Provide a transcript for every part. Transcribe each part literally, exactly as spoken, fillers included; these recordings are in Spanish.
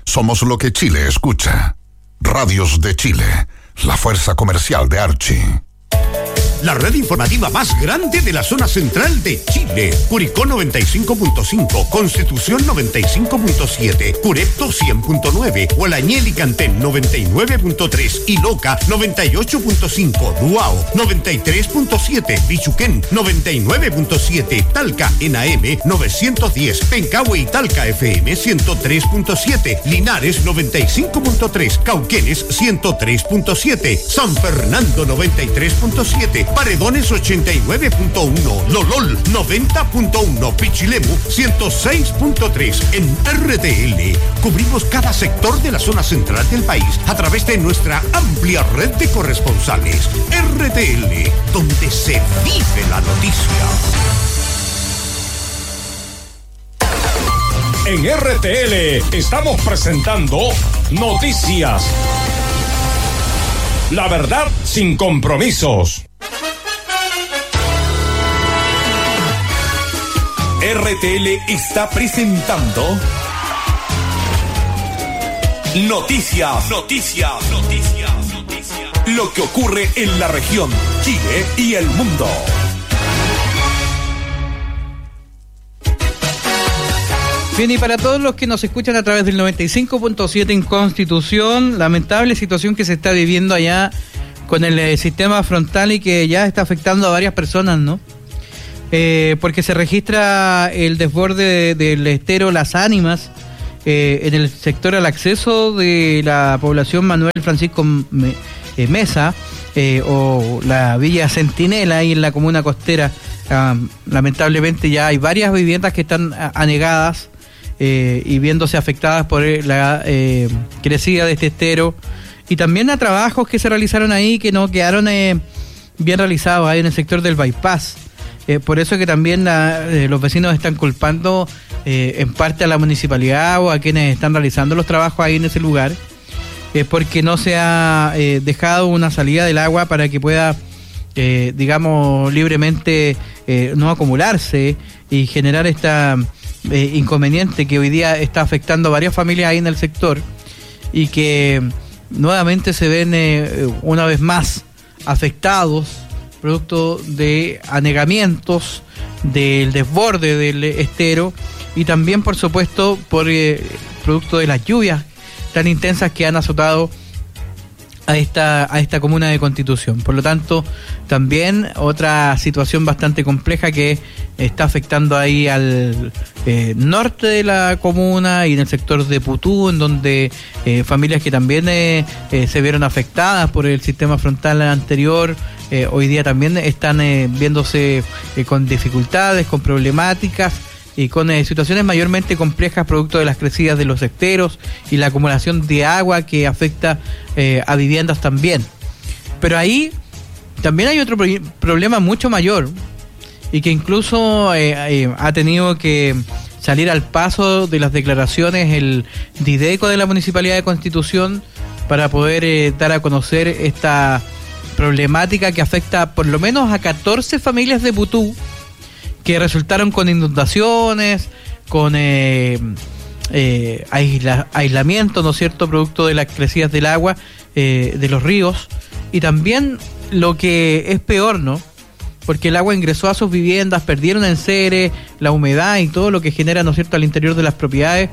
Somos lo que Chile escucha. Radios de Chile, la fuerza comercial de Archie. La red informativa más grande de la zona central de Chile. Curicó noventa y cinco punto cinco, Constitución noventa y cinco punto siete, Curepto cien punto nueve, Hualañel y Cantén noventa y nueve punto tres y Loca noventa y ocho punto cinco, Duao noventa y tres punto siete, Bichuquén noventa y nueve punto siete, Talca en A M novecientos diez, Pencahue y Talca F M ciento tres punto siete, Linares noventa y cinco punto tres, Cauquenes ciento tres punto siete, San Fernando noventa y tres punto siete, Paredones ochenta y nueve punto uno, Lolol noventa punto uno, Pichilemu ciento seis punto tres. En R T L cubrimos cada sector de la zona central del país a través de nuestra amplia red de corresponsales. R T L, donde se vive la noticia. En R T L estamos presentando Noticias. La verdad sin compromisos. R T L está presentando Noticias, Noticias, Noticias, Noticias. Lo que ocurre en la región, Chile y el mundo. Bien, y para todos los que nos escuchan a través del noventa y cinco punto siete en Constitución, lamentable situación que se está viviendo allá con el eh, sistema frontal y que ya está afectando a varias personas, ¿no? Eh, porque se registra el desborde de, del estero Las Ánimas eh, en el sector al acceso de la población Manuel Francisco Me, eh, Mesa eh, o la Villa Centinela ahí en la comuna costera. Um, lamentablemente ya hay varias viviendas que están anegadas eh, y viéndose afectadas por la eh, crecida de este estero, y también a trabajos que se realizaron ahí que no quedaron eh, bien realizados ahí en el sector del bypass. Eh, por eso que también la, eh, los vecinos están culpando eh, en parte a la municipalidad o a quienes están realizando los trabajos ahí en ese lugar, eh, porque no se ha eh, dejado una salida del agua para que pueda, eh, digamos, libremente eh, no acumularse y generar esta eh, inconveniente que hoy día está afectando a varias familias ahí en el sector y que nuevamente se ven eh, una vez más afectados producto de anegamientos, del desborde del estero y también, por supuesto, por eh, producto de las lluvias tan intensas que han azotado a esta a esta comuna de Constitución. Por lo tanto, también otra situación bastante compleja que está afectando ahí al eh, norte de la comuna y en el sector de Putú, en donde eh, familias que también eh, eh, se vieron afectadas por el sistema frontal anterior, eh, hoy día también están eh, viéndose eh, con dificultades, con problemáticas y con eh, situaciones mayormente complejas producto de las crecidas de los esteros y la acumulación de agua que afecta eh, a viviendas también. Pero ahí también hay otro pro- problema mucho mayor y que incluso eh, eh, ha tenido que salir al paso de las declaraciones el Dideco de la Municipalidad de Constitución para poder eh, dar a conocer esta problemática que afecta por lo menos a catorce familias de Putú que resultaron con inundaciones, con eh, eh, aisla, aislamiento, ¿no es cierto?, producto de las crecidas del agua, eh, de los ríos, y también lo que es peor, ¿no?, porque el agua ingresó a sus viviendas, perdieron enseres, la humedad y todo lo que genera, ¿no es cierto?, al interior de las propiedades.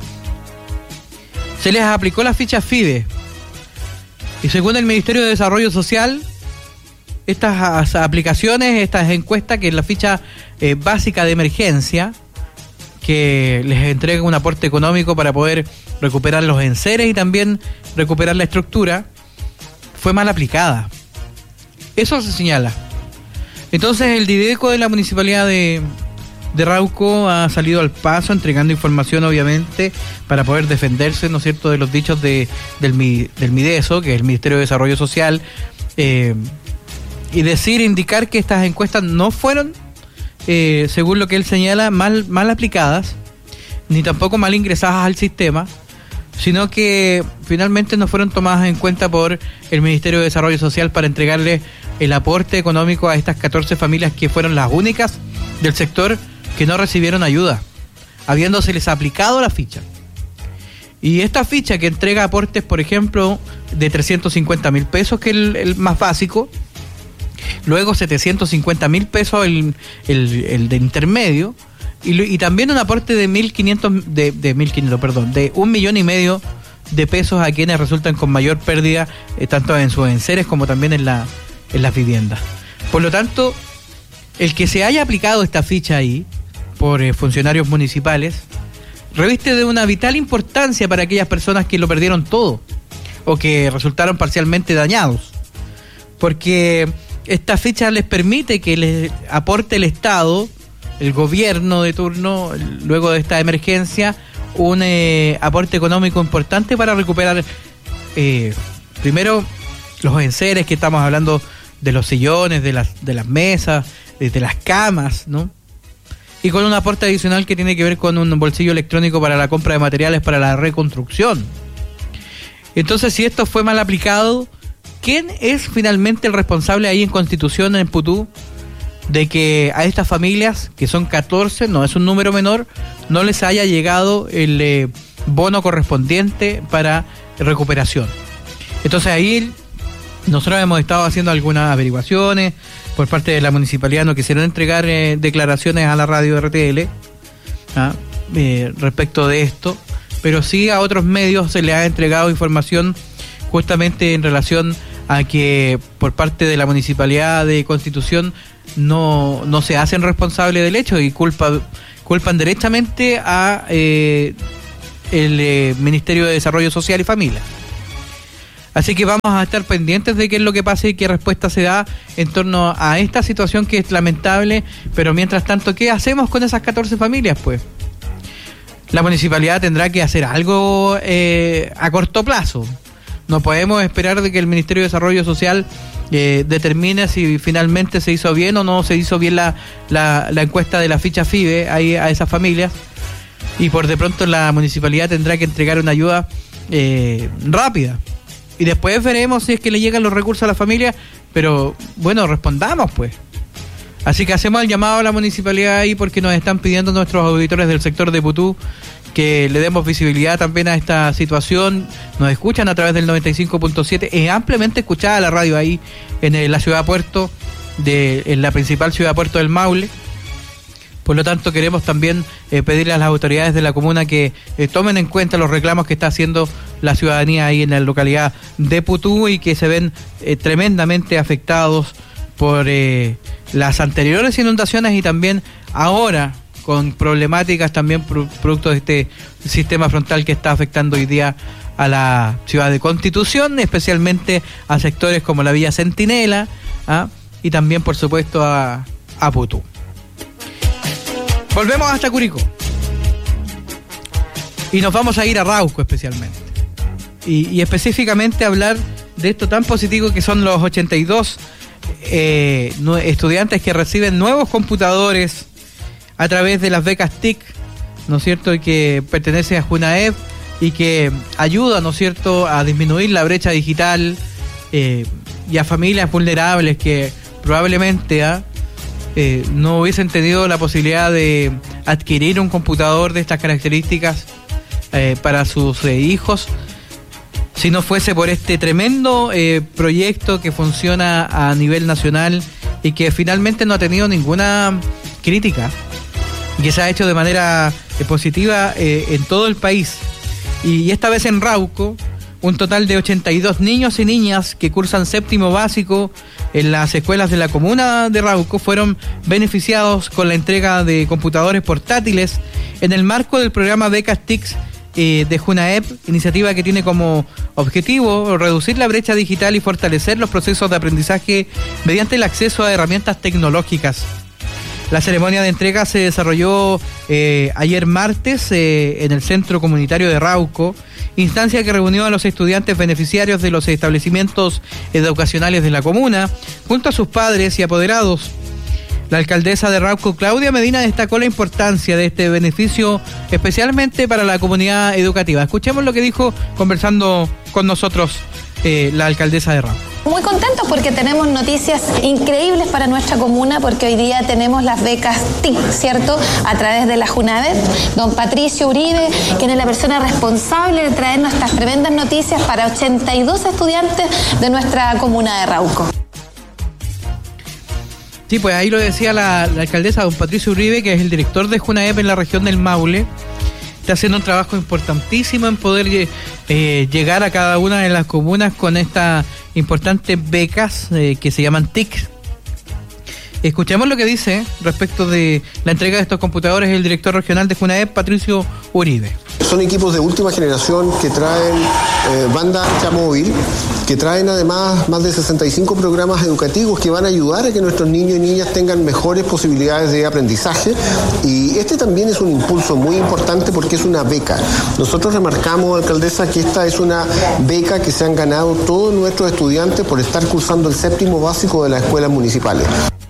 Se les aplicó la ficha FIDE, y según el Ministerio de Desarrollo Social, estas aplicaciones, estas encuestas, que es la ficha eh, básica de emergencia, que les entrega un aporte económico para poder recuperar los enseres y también recuperar la estructura, fue mal aplicada. Eso se señala. Entonces el Dideco de la Municipalidad de, de Rauco ha salido al paso entregando información, obviamente, para poder defenderse, ¿no es cierto?, de los dichos de, del, del Mideso, que es el Ministerio de Desarrollo Social, eh, y decir, indicar que estas encuestas no fueron, eh, según lo que él señala, mal, mal aplicadas, ni tampoco mal ingresadas al sistema, sino que finalmente no fueron tomadas en cuenta por el Ministerio de Desarrollo Social para entregarle el aporte económico a estas catorce familias que fueron las únicas del sector que no recibieron ayuda, habiéndoseles aplicado la ficha. Y esta ficha que entrega aportes, por ejemplo, de trescientos cincuenta mil pesos, que es el, el más básico, luego setecientos cincuenta mil pesos el, el, el de intermedio, y, y también un aporte de mil quinientos, de, de mil quinientos, perdón, de un millón y medio de pesos a quienes resultan con mayor pérdida, eh, tanto en sus enseres como también en, la, en las viviendas. Por lo tanto, el que se haya aplicado esta ficha ahí por eh, funcionarios municipales reviste de una vital importancia para aquellas personas que lo perdieron todo o que resultaron parcialmente dañados, porque esta ficha les permite que les aporte el Estado, el gobierno de turno, luego de esta emergencia, un eh, aporte económico importante para recuperar eh, primero los enseres, que estamos hablando de los sillones, de las, de las mesas, de, de las camas, ¿no? Y con un aporte adicional que tiene que ver con un bolsillo electrónico para la compra de materiales para la reconstrucción. Entonces, si esto fue mal aplicado, ¿quién es finalmente el responsable ahí en Constitución, en Putú, de que a estas familias, que son catorce, no es un número menor, no les haya llegado el eh, bono correspondiente para recuperación? Entonces ahí nosotros hemos estado haciendo algunas averiguaciones. Por parte de la municipalidad no quisieron entregar eh, declaraciones a la radio R T L ¿ah? eh, respecto de esto, pero sí a otros medios se les ha entregado información justamente en relación a que por parte de la municipalidad de Constitución no, no se hacen responsables del hecho y culpa, culpan directamente a eh, el eh, Ministerio de Desarrollo Social y Familia. Así que vamos a estar pendientes de qué es lo que pasa y qué respuesta se da en torno a esta situación que es lamentable, pero mientras tanto, ¿qué hacemos con esas catorce familias? Pues la municipalidad tendrá que hacer algo eh, a corto plazo. No podemos esperar de que el Ministerio de Desarrollo Social eh, determine si finalmente se hizo bien o no se hizo bien la, la, la encuesta de la ficha FIBE ahí a esas familias, y por de pronto la municipalidad tendrá que entregar una ayuda eh, rápida. Y después veremos si es que le llegan los recursos a la familia, pero bueno, respondamos pues. Así que hacemos el llamado a la municipalidad ahí porque nos están pidiendo nuestros auditores del sector de Putú que le demos visibilidad también a esta situación. Nos escuchan a través del noventa y cinco punto siete, es ampliamente escuchada la radio ahí en la ciudad puerto, de, en la principal ciudad puerto del Maule. Por lo tanto, queremos también eh, pedirle a las autoridades de la comuna que eh, tomen en cuenta los reclamos que está haciendo la ciudadanía ahí en la localidad de Putú y que se ven eh, tremendamente afectados por eh, las anteriores inundaciones y también ahora con problemáticas también pro- producto de este sistema frontal que está afectando hoy día a la ciudad de Constitución, especialmente a sectores como la Villa Centinela, ¿ah? Y también, por supuesto, a, a Putú. Volvemos hasta Curicó y nos vamos a ir a Rauco especialmente y, y específicamente hablar de esto tan positivo que son los ochenta y dos eh, estudiantes que reciben nuevos computadores a través de las becas T I C, ¿no es cierto?, y que pertenece a Junaep y que ayuda, ¿no es cierto?, a disminuir la brecha digital eh, y a familias vulnerables que probablemente ¿ah? Eh, no hubiesen tenido la posibilidad de adquirir un computador de estas características eh, para sus eh, hijos si no fuese por este tremendo eh, proyecto que funciona a nivel nacional y que finalmente no ha tenido ninguna crítica y que se ha hecho de manera eh, positiva eh, en todo el país. Y, y esta vez en Rauco, un total de ochenta y dos niños y niñas que cursan séptimo básico en las escuelas de la comuna de Rauco fueron beneficiados con la entrega de computadores portátiles en el marco del programa Becas T I C eh, de Junaep, iniciativa que tiene como objetivo reducir la brecha digital y fortalecer los procesos de aprendizaje mediante el acceso a herramientas tecnológicas. La ceremonia de entrega se desarrolló eh, ayer martes eh, en el Centro Comunitario de Rauco, instancia que reunió a los estudiantes beneficiarios de los establecimientos educacionales de la comuna, junto a sus padres y apoderados. La alcaldesa de Rauco, Claudia Medina, destacó la importancia de este beneficio, especialmente para la comunidad educativa. Escuchemos lo que dijo conversando con nosotros eh, la alcaldesa de Ramos. Muy contentos porque tenemos noticias increíbles para nuestra comuna, porque hoy día tenemos las becas T I C, ¿cierto? A través de la Junavet. Don Patricio Uribe, quien es la persona responsable de traernos estas tremendas noticias para ochenta y dos estudiantes de nuestra comuna de Rauco. Sí, pues ahí lo decía la, la alcaldesa, don Patricio Uribe, que es el director de Junaep en la región del Maule. Está haciendo un trabajo importantísimo en poder eh, llegar a cada una de las comunas con estas importantes becas eh, que se llaman T I C. Escuchemos lo que dice respecto de la entrega de estos computadores el director regional de Junaep, Patricio Uribe. Son equipos de última generación que traen eh, banda ancha móvil, que traen además más de sesenta y cinco programas educativos que van a ayudar a que nuestros niños y niñas tengan mejores posibilidades de aprendizaje. Y este también es un impulso muy importante porque es una beca. Nosotros remarcamos, alcaldesa, que esta es una beca que se han ganado todos nuestros estudiantes por estar cursando el séptimo básico de las escuelas municipales.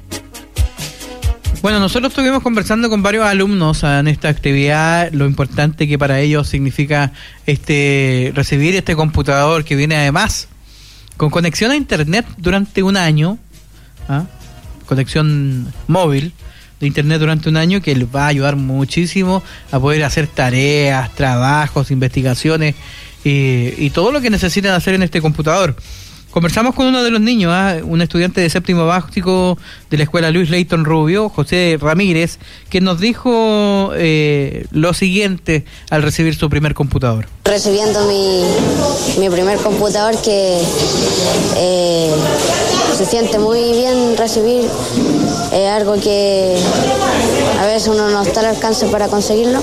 Bueno, nosotros estuvimos conversando con varios alumnos en esta actividad, lo importante que para ellos significa este recibir este computador que viene además con conexión a internet durante un año, ¿ah? conexión móvil de internet durante un año que les va a ayudar muchísimo a poder hacer tareas, trabajos, investigaciones y, y todo lo que necesitan hacer en este computador. Conversamos con uno de los niños, ¿eh? un estudiante de séptimo básico de la escuela Luis Leighton Rubio, José Ramírez, que nos dijo eh, lo siguiente al recibir su primer computador. Recibiendo mi, mi primer computador, que eh, se siente muy bien recibir eh, algo que a veces uno no está al alcance para conseguirlo.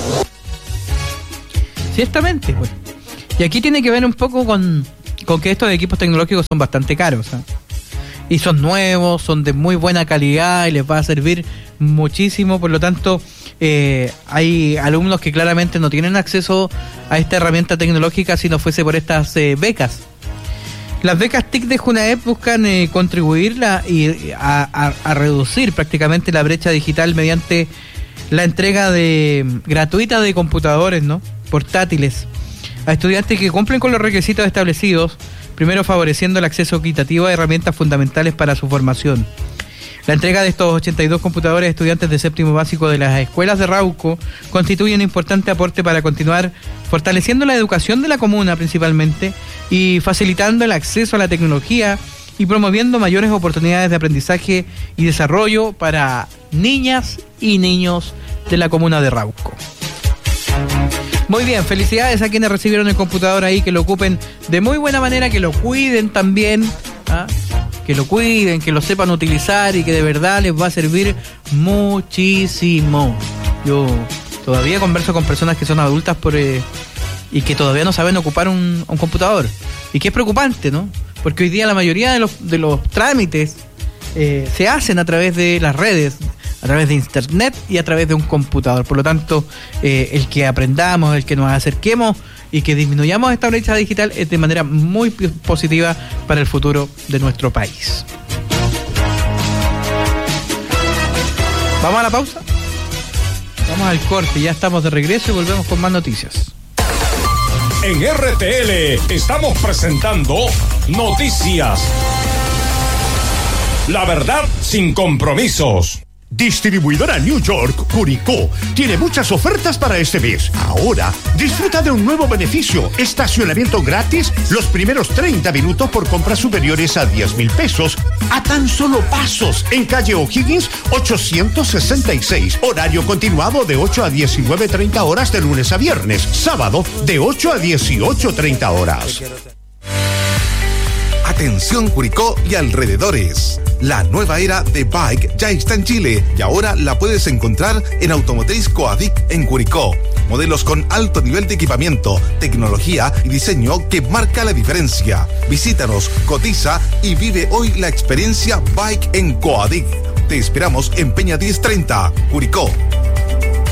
Ciertamente, pues. Y aquí tiene que ver un poco con... con que estos equipos tecnológicos son bastante caros, ¿eh? Y son nuevos, son de muy buena calidad y les va a servir muchísimo. Por lo tanto, eh, hay alumnos que claramente no tienen acceso a esta herramienta tecnológica si no fuese por estas eh, becas. Las becas T I C de Junaep buscan eh, contribuirla y a, a, a reducir prácticamente la brecha digital mediante la entrega de gratuita de computadores, ¿no? portátiles a estudiantes que cumplen con los requisitos establecidos, primero favoreciendo el acceso equitativo a herramientas fundamentales para su formación. La entrega de estos ochenta y dos computadores a estudiantes de séptimo básico de las escuelas de Rauco constituye un importante aporte para continuar fortaleciendo la educación de la comuna principalmente y facilitando el acceso a la tecnología y promoviendo mayores oportunidades de aprendizaje y desarrollo para niñas y niños de la comuna de Rauco. Muy bien, felicidades a quienes recibieron el computador ahí, que lo ocupen de muy buena manera, que lo cuiden también, ¿ah? que lo cuiden, que lo sepan utilizar y que de verdad les va a servir muchísimo. Yo todavía converso con personas que son adultas por eh, y que todavía no saben ocupar un, un computador. Y que es preocupante, ¿no? Porque hoy día la mayoría de los, de los trámites eh, se hacen a través de las redes, a través de internet y a través de un computador. Por lo tanto, eh, el que aprendamos, el que nos acerquemos y que disminuyamos esta brecha digital es de manera muy positiva para el futuro de nuestro país. ¿Vamos a la pausa? Vamos al corte, ya estamos de regreso y volvemos con más noticias. En R T L estamos presentando Noticias. La verdad sin compromisos. Distribuidora New York Curicó tiene muchas ofertas para este mes. Ahora disfruta de un nuevo beneficio: estacionamiento gratis los primeros treinta minutos por compras superiores a diez mil pesos a tan solo pasos en calle O'Higgins ochocientos sesenta y seis. Horario continuado de ocho a diecinueve treinta horas de lunes a viernes. Sábado de ocho a dieciocho treinta horas. Atención Curicó y alrededores. La nueva era de Bike ya está en Chile y ahora la puedes encontrar en Automotriz Coadic en Curicó. Modelos con alto nivel de equipamiento, tecnología y diseño que marca la diferencia. Visítanos, cotiza y vive hoy la experiencia Bike en Coadic. Te esperamos en Peña diez treinta, Curicó.